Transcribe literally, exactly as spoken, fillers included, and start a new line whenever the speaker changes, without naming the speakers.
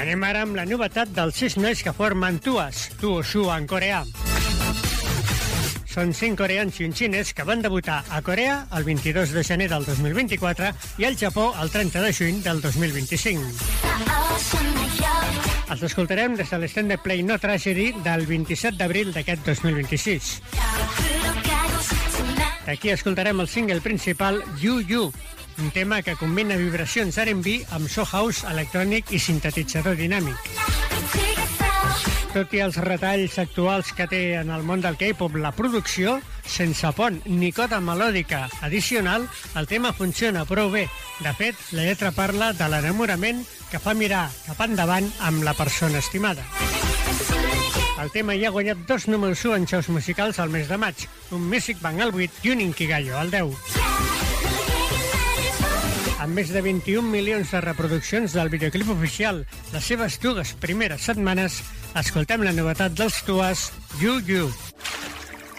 Anem ara amb la novetat dels sis nois que formen Tuas, Tuoshu en coreà. Són cinc coreans i un xinès que van debutar a Corea el vint-i-dos de gener del dos mil vint-i-quatre i al Japó el trenta de juny del dos mil vint-i-cinc. Els escoltarem des de l'Stand de Play No Tragedy del vint-i-set d'abril d'aquest dos mil vint-i-sis. D'aquí escoltarem el single principal You You, un tema que combina vibracions R and B amb so house, electrònic i sintetitzador dinàmic. Tot i els retalls actuals que té en el món del K-pop la producció, sense pont ni coda melòdica addicional, el tema funciona prou bé. De fet, la lletra parla de l'enamorament que fa mirar cap endavant amb la persona estimada. El tema ja ha guanyat dos números u en shows musicals al mes de maig, un Music Bank al vuit i un Inkigayo al deu. Amb més de vint-i-un milions de reproduccions del videoclip oficial les seves dues primeres setmanes, escoltem la novetat dels Tuas, You You.